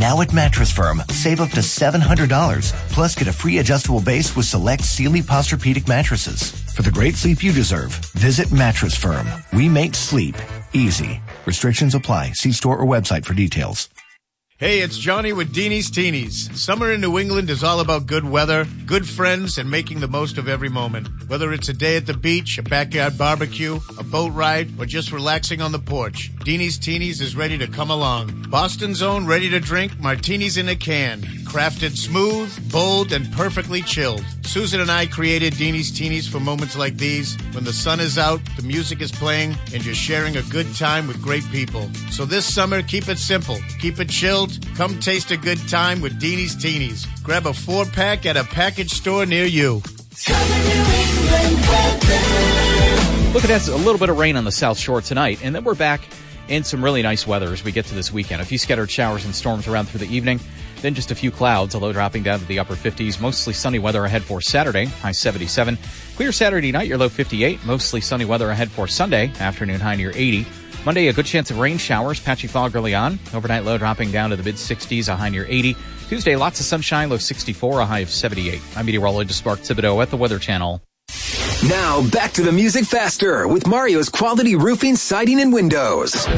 Now at Mattress Firm, save up to $700, plus get a free adjustable base with select Sealy Posturepedic mattresses. For the great sleep you deserve, visit Mattress Firm. We make sleep easy. Restrictions apply. See store or website for details. Hey, it's Johnny with Deanie's Teenies. Summer in New England is all about good weather, good friends, and making the most of every moment. Whether it's a day at the beach, a backyard barbecue, a boat ride, or just relaxing on the porch, Deanie's Teenies is ready to come along. Boston's own ready-to-drink martinis in a can. Crafted smooth, bold, and perfectly chilled. Susan and I created Deanie's Teenies for moments like these, when the sun is out, the music is playing, and you're sharing a good time with great people. So this summer, keep it simple, keep it chilled. Come taste a good time with Deanie's Teenies. Grab a 4-pack at a package store near you. Look, it has a little bit of rain on the South Shore tonight, and then we're back in some really nice weather as we get to this weekend. A few scattered showers and storms around through the evening, then just a few clouds, although dropping down to the upper 50s. Mostly sunny weather ahead for Saturday, high 77. Clear Saturday night, your low 58. Mostly sunny weather ahead for Sunday, afternoon high near 80. Monday, a good chance of rain showers, patchy fog early on. Overnight low dropping down to the mid-60s, a high near 80. Tuesday, lots of sunshine, low 64, a high of 78. I'm meteorologist Mark Thibodeau at the Weather Channel. Now, back to the music faster with Mario's Quality Roofing, Siding, and Windows.